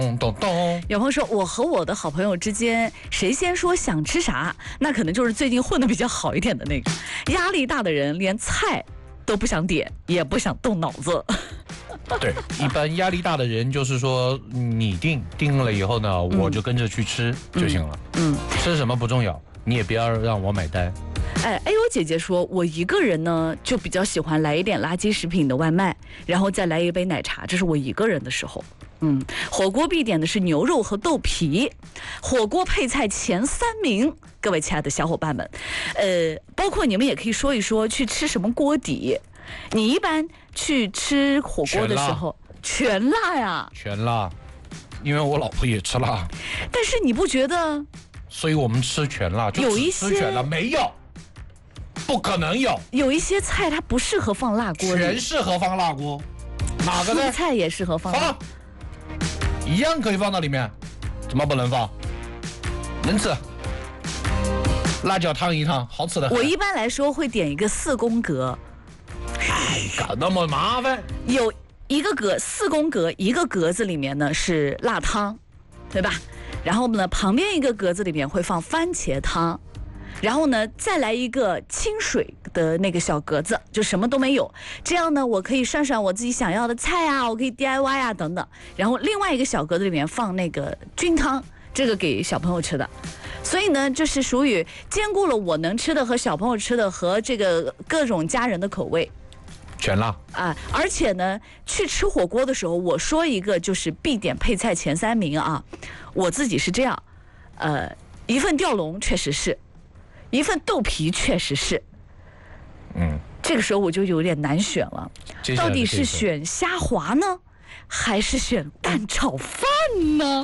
咚咚。 有朋友说，我和我的好朋友之间，谁先说想吃啥，那可能就是最近混得比较好一点的那个。压力大的人连菜都不想点，也不想动脑子。 对，一般压力大的人就是说，你定了以后呢，我就跟着去吃就行了。吃什么不重要，你也不要让我买单。 哎呦，姐姐说，我一个人呢就比较喜欢来一点垃圾食品的外卖，然后再来一杯奶茶，这是我一个人的时候。火锅必点的是牛肉和豆皮，火锅配菜前3名。各位亲爱的小伙伴们，包括你们也可以说一说去吃什么锅底。你一般去吃火锅的时候，全辣呀？ 全辣，因为我老婆也吃辣。 但是你不觉得？ 所以我们吃全辣，就只吃全辣，没有，不可能有。 有一些菜它不适合放辣锅里， 全适合放辣锅。哪个呢？ 蔬菜也适合放。 放，一样可以放到里面，怎么不能放？能吃。辣椒烫一烫，好吃的很。 我一般来说会点一个4宫格。 搞那么麻烦？ 有一个格4宫格，一个格子里面呢是辣汤，对吧？然后呢，旁边一个格子里面会放番茄汤，然后呢再来一个清水的那个小格子，就什么都没有。这样呢，我可以涮涮我自己想要的菜啊，我可以 DIY 啊等等。然后另外一个小格子里面放那个菌汤，这个给小朋友吃的。所以呢，就是属于兼顾了我能吃的和小朋友吃的和这个各种家人的口味。 全辣啊！而且呢，去吃火锅的时候，我说一个就是必点配菜前3名啊。我自己是这样，一份吊龙确实是，一份豆皮确实是。这个时候我就有点难选了，到底是选虾滑呢，还是选蛋炒饭呢？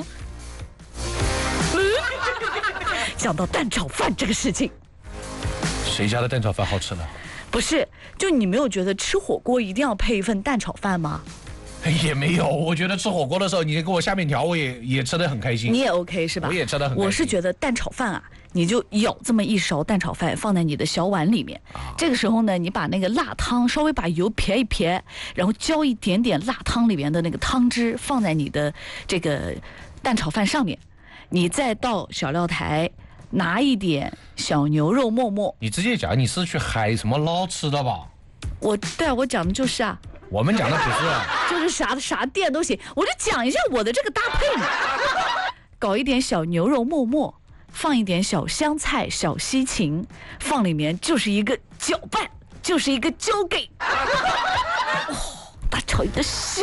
讲到蛋炒饭这个事情， 谁家的蛋炒饭好吃呢？ 不是，就你没有觉得吃火锅一定要配一份蛋炒饭吗？ 也没有，我觉得吃火锅的时候，你给我下面条，我也吃得很开心。 你也 OK 是吧？ 我也吃得很开心。 我是觉得蛋炒饭啊，你就舀这么一勺蛋炒饭放在你的小碗里面，这个时候呢，你把那个辣汤稍微把油撇一撇，然后浇一点点辣汤里面的那个汤汁放在你的这个蛋炒饭上面，你再到小料台。拿一点小牛肉沫沫， 你直接讲你是去海什么捞吃的吧？ 对，我讲的就是啊。 我们讲的不是， 就是啥店都行，我就讲一下我的这个搭配嘛。搞一点小牛肉沫沫，放一点小香菜、小西芹，放里面就是一个搅拌，就是一个交给。大炒一个香。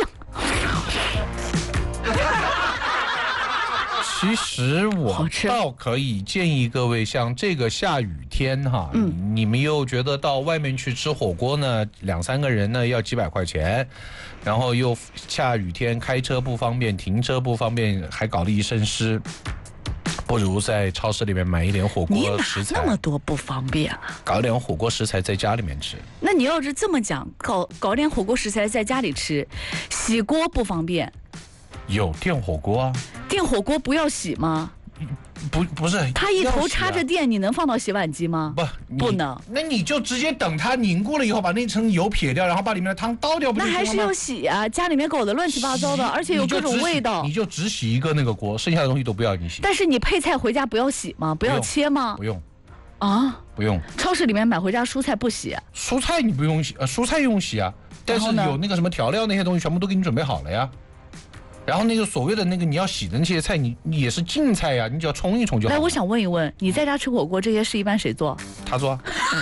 其实我倒可以建议各位，像这个下雨天哈，你们又觉得到外面去吃火锅呢，2、3个人呢要几百块钱，然后又下雨天开车不方便，停车不方便，还搞得一身湿，不如在超市里面买一点火锅食材。 你哪那么多不方便啊？ 搞点火锅食材在家里面吃。 那你要是这么讲，搞点火锅食材在家里吃，洗锅不方便。 有电火锅啊。 电火锅不要洗吗？ 不是， 它一头插着电，你能放到洗碗机吗？不能。 那你就直接等它凝固了以后，把那层油撇掉，然后把里面的汤倒掉，不就行了吗？ 那还是要洗啊！家里面搞得乱七八糟的，而且有各种味道。 你就只洗一个那个锅，剩下的东西都不要你洗。 但是你配菜回家不要洗吗？不要切吗？ 不用。 啊？ 不用。 超市里面买回家蔬菜不洗？ 蔬菜你不用洗，蔬菜用洗啊。但是有那个什么调料那些东西全部都给你准备好了呀。然后那个所谓的那个你要洗的那些菜，你也是净菜呀，你只要冲一冲就好了。 来，我想问一问，你在家吃火锅这些事一般谁做？ 他做。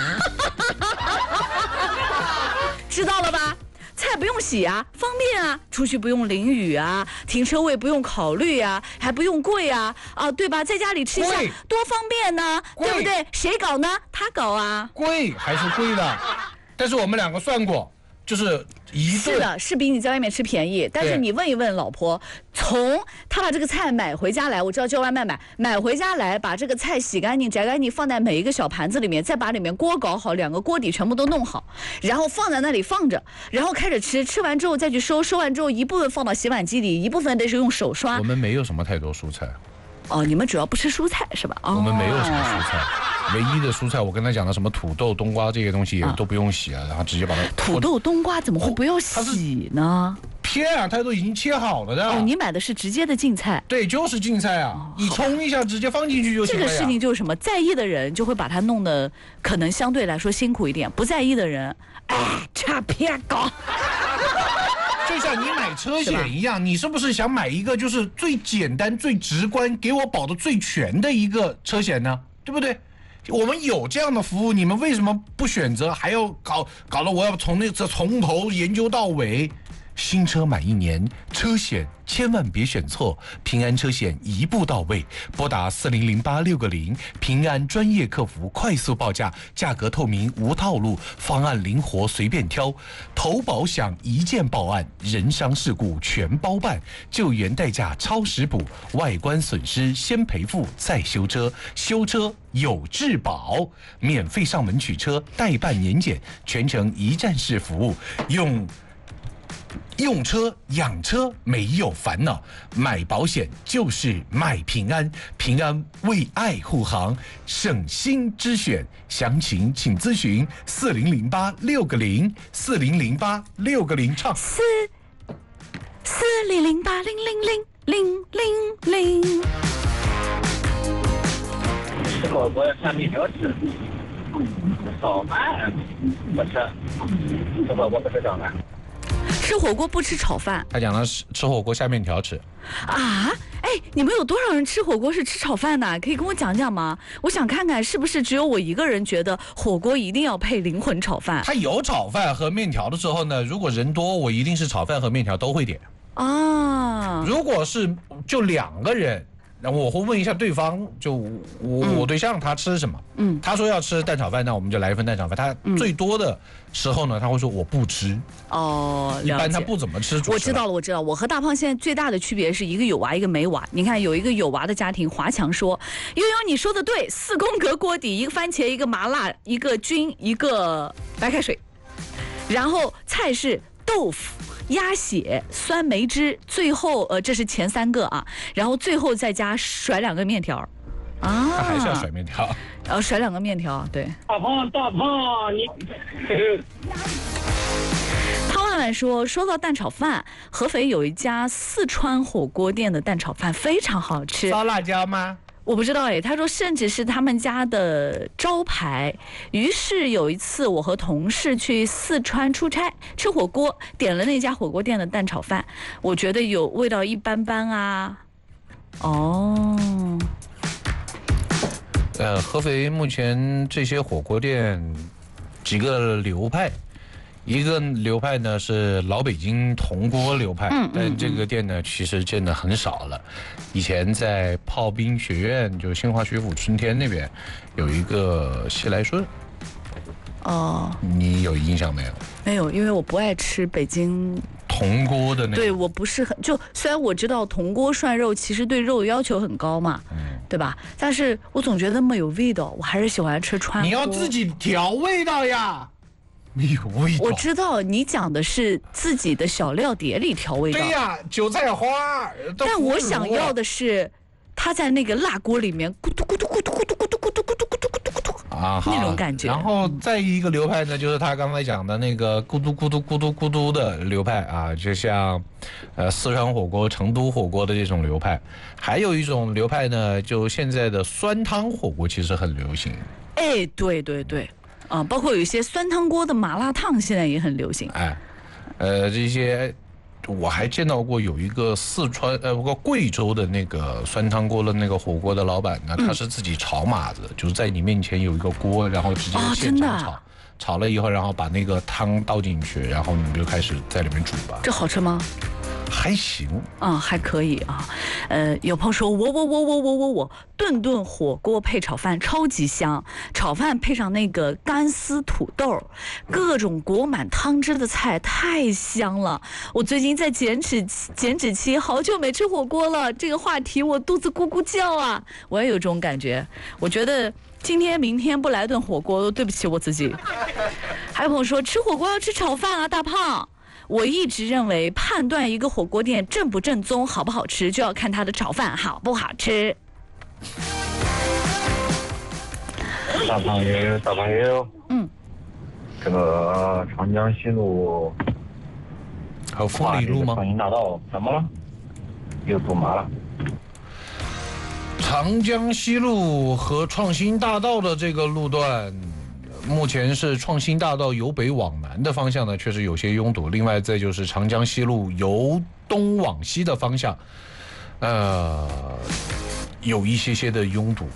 知道了吧？菜不用洗啊，方便啊，出去不用淋雨啊，停车位不用考虑啊，还不用贵啊，对吧？在家里吃一下多方便呢，对不对？谁搞呢？他搞啊。 贵还是贵的，但是我们2个算过。就是一顿是的，是比你在外面吃便宜，但是你问一问老婆，从她把这个菜买回家来，我知道叫外卖买回家来，把这个菜洗干净、摘干净，放在每一个小盘子里面，再把里面锅搞好，2个锅底全部都弄好，然后放在那里放着，然后开始吃，吃完之后再去收完之后一部分放到洗碗机里，一部分得是用手刷。 我们没有什么太多蔬菜。 哦，你们主要不吃蔬菜是吧？ 我们没有什么蔬菜，唯一的蔬菜我跟他讲的什么土豆、冬瓜这些东西都不用洗啊，然后直接把它。 土豆、冬瓜怎么会不要洗呢？ 片啊，它都已经切好了的。 哦，你买的是直接的净菜？ 对，就是净菜啊，你冲一下直接放进去就行了呀。 这个事情就是什么，在意的人就会把它弄得可能相对来说辛苦一点，不在意的人，差偏高。 就像你买车险一样，你是不是想买一个就是最简单、最直观、给我保的最全的一个车险呢？对不对？我们有这样的服务，你们为什么不选择？还要搞得我要从头研究到尾？新车满1年，车险千万别选错，平安车险一步到位。拨打4008-6个0，平安专业客服快速报价，价格透明无套路，方案灵活随便挑。投保享一键报案，人伤事故全包办，救援代价超时补，外观损失先赔付再修车，修车有质保，免费上门取车，代办年检，全程一站式服务，用车养车没有烦恼，买保险就是买平安，平安为爱护航，省心之选。详情请咨询4008-6个0，4008-6个0唱 4008-000-000。 吃火锅下面条吃，炒饭不吃，吃火锅不吃炒饭。 吃火锅不吃炒饭， 他讲的是吃火锅下面条吃啊！哎，你们有多少人吃火锅是吃炒饭的？可以跟我讲讲吗？我想看看是不是只有我一个人觉得火锅一定要配灵魂炒饭。 他有炒饭和面条的时候呢，如果人多，我一定是炒饭和面条都会点啊。如果是就2个人，然后我会问一下对方，就我对象他吃什么？他说要吃蛋炒饭，那我们就来一份蛋炒饭。他最多的时候呢，他会说我不吃。哦，一般他不怎么吃主食。 我知道了。我和大胖现在最大的区别是一个有娃，一个没娃。你看有一个有娃的家庭，华强说：“悠悠你说的对，4宫格锅底，一个番茄，一个麻辣，一个菌，一个白开水，然后菜是豆腐。”鸭血、酸梅汁，最后这是前3个啊，然后最后再加甩2个面条， 啊，他还是要甩面条， 甩2个面条，对。 大胖，你。 汤婉婉说到蛋炒饭，合肥有一家四川火锅店的蛋炒饭非常好吃。 烧辣椒吗？ 我不知道哎，他说甚至是他们家的招牌。于是有一次我和同事去四川出差，吃火锅，点了那家火锅店的蛋炒饭，我觉得有味道一般般啊。哦， 合肥目前这些火锅店几个流派。一个流派呢是老北京铜锅流派，但这个店呢其实见的很少了。以前在炮兵学院，就新华学府春天那边有一个西来顺。哦，你有印象没有？ 没有，因为我不爱吃北京铜锅的那个。 对，我不是很虽然我知道铜锅涮肉其实对肉要求很高嘛，对吧？但是我总觉得没有味道，我还是喜欢吃川锅。 你要自己调味道呀。没有味道。 我知道你讲的是自己的小料碟里调味道。 对呀，韭菜花。 但我想要的是，它在那个辣锅里面咕嘟咕嘟咕嘟咕嘟咕嘟咕嘟咕嘟咕嘟咕嘟咕嘟啊，那种感觉。 然后再一个流派呢，就是他刚才讲的那个咕嘟咕嘟咕嘟咕嘟的流派啊，就像四川火锅、成都火锅的这种流派。还有一种流派呢，就现在的酸汤火锅其实很流行。 哎，对对对。包括有一些酸汤锅的麻辣烫现在也很流行。哎， 这些我还见到过有一个四川贵州的那个酸汤锅的那个火锅的老板呢，他是自己炒码子，就是在你面前有一个锅，然后直接现场炒，炒了以后，然后把那个汤倒进去，然后你就开始在里面煮吧。 这好吃吗？ 还行， 还可以啊。有朋友说我顿火锅配炒饭超级香，炒饭配上那个干丝土豆，各种裹满汤汁的菜太香了。我最近在减脂期，好久没吃火锅了，这个话题我肚子咕咕叫啊。我也有这种感觉，我觉得今天明天不来顿火锅，对不起我自己。还有朋友说吃火锅要吃炒饭啊，大胖。我一直认为，判断一个火锅店正不正宗、好不好吃，就要看它的炒饭好不好吃。 大朋友，这个长江西路还有凤梨路吗？ 创新大道怎么了？又堵麻了。 长江西路和创新大道的这个路段，目前是创新大道由北往南的方向呢，确实有些拥堵。另外，再就是长江西路由东往西的方向，有一些的拥堵。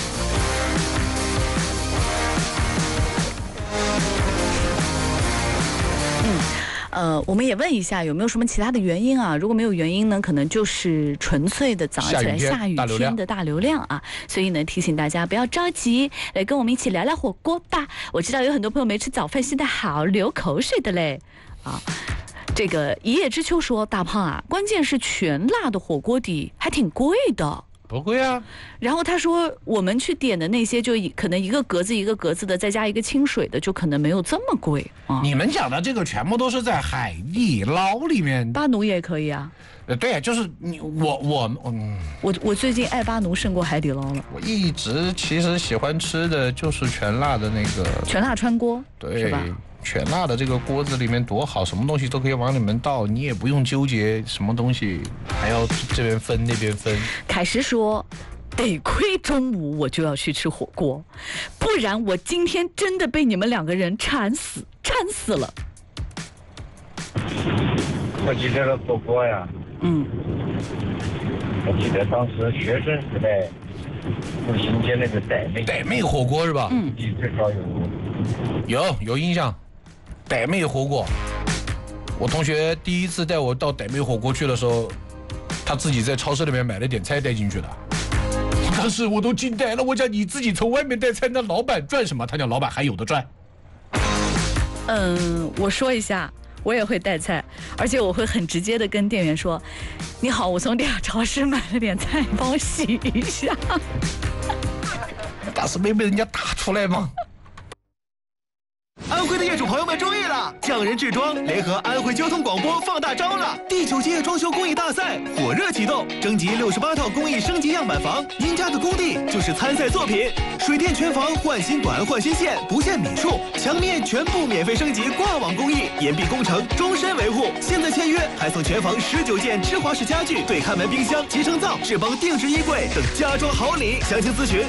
我们也问一下有没有什么其他的原因啊？如果没有原因呢，可能就是纯粹的早上起来下雨天的大流量啊。所以呢，提醒大家不要着急，来跟我们一起聊聊火锅吧。我知道有很多朋友没吃早饭，现在好流口水的嘞啊。这个一叶知秋说，大胖啊，关键是全辣的火锅底还挺贵的。 不贵啊。 然后他说，我们去点的那些，就可能一个格子一个格子的，再加一个清水的，就可能没有这么贵啊。 你们讲的这个全部都是在海底捞里面。 巴奴也可以啊。 对，就是我最近爱巴奴胜过海底捞了。 我一直其实喜欢吃的就是全辣的那个全辣川锅， 对， 是吧？ 全辣的这个锅子里面多好，什么东西都可以往里面倒，你也不用纠结什么东西还要这边分那边分。 凯石说，得亏中午我就要去吃火锅，不然我今天真的被你们两个人馋死了。 我记得了火锅呀，我记得当时学生时代复兴街那个傣妹火锅是吧？ 最少有印象。傣妹火锅，我同学第一次带我到傣妹火锅去的时候，他自己在超市里面买了点菜带进去的。当时我都惊呆了，我讲你自己从外面带菜，那老板赚什么？他讲老板还有的赚。 我说一下，我也会带菜，而且我会很直接的跟店员说：“你好，我从地下超市买了点菜，帮我洗一下。” 但是没被人家打出来吗？ 安徽的业主朋友们注意了，匠人制装联合安徽交通广播放大招了！第9届装修工艺大赛火热启动，征集68套工艺升级样板房，赢家的工地就是参赛作品。水电全房换新管换新线，不限米数，墙面全部免费升级挂网工艺，严密工程，终身维护。现在签约还送全房19件芝华士家具、对看门冰箱、集成灶、智邦定制衣柜等家装好礼。详情咨询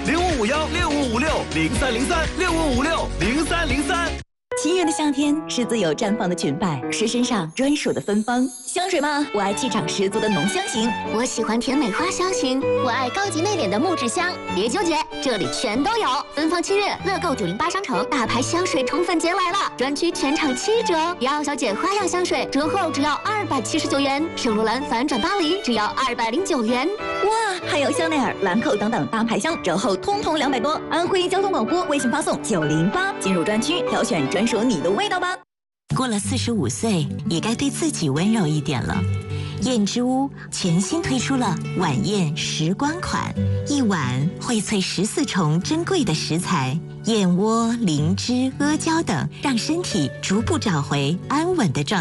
05516556030365560303。 情人的夏天，狮子有绽放的裙摆，是身上专属的芬芳。香水吗？我爱气场十足的浓香型， 我喜欢甜美花香型，我爱高级内敛的木质香。别纠结，这里全都有。芬芳7月，乐购908商城大牌香水宠粉节来了，专区全场7折。迪奥小姐花样香水折后只要279元，圣罗兰反转巴黎只要209元。 哇，还有香奈儿、兰蔻等等大牌香折后通通200多。安徽交通广播微信发送908，进入专区挑选专属你的味道吧。 过了45岁，也该对自己温柔一点了。燕之屋全新推出了晚宴时光款，一碗荟萃14重珍贵的食材，燕窝、灵芝、阿胶等，让身体逐步找回安稳的状态。